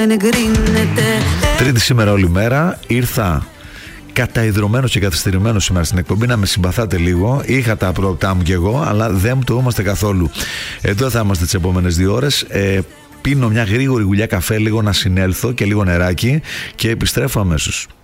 Τρίτη σήμερα όλη μέρα. Ήρθα καταϊδρωμένος και καθυστερημένος σήμερα στην εκπομπή, να με συμπαθάτε λίγο. Είχα τα πρώτα μου κι εγώ, αλλά δεν μου το είμαστε καθόλου. Εδώ θα είμαστε τις επόμενες 2 ώρες. Πίνω μια γρήγορη γουλιά καφέ, λίγο να συνέλθω και λίγο νεράκι και επιστρέφω αμέσως.